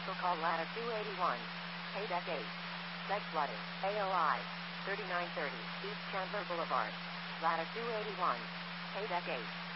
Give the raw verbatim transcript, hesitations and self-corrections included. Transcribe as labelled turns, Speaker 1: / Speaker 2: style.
Speaker 1: Vehicle call ladder two eighty-one. Paydeck eight. Seg flooding. A O I. thirty-nine thirty. East Chandler Boulevard. Ladder two eighty-one. Paydeck eight.